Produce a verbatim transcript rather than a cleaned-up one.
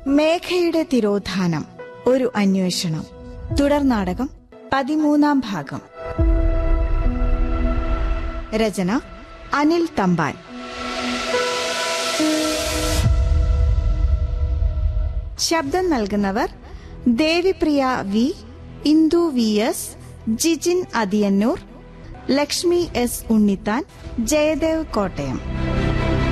മേഘയുടെ തിരോധാനം, ഒരു അന്വേഷണം. തുടർ നാടകം പതിമൂന്നാം ഭാഗം. രചന അനിൽ തമ്പാൻ. ശബ്ദം നൽകുന്നവർ Devipriya V, Indu V S, Jijin Athiyannur, Lakshmi S Unnithan, Jayadev Kottayam.